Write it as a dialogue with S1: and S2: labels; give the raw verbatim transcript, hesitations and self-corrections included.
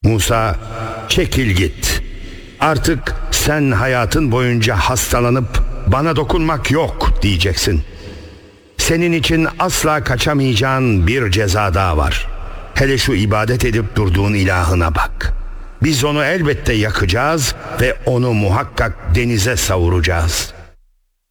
S1: Musa, çekil git. Artık sen hayatın boyunca hastalanıp bana dokunmak yok diyeceksin. Senin için asla kaçamayacağın bir ceza daha var. Hele şu ibadet edip durduğun ilahına bak. Biz onu elbette yakacağız ve onu muhakkak denize savuracağız.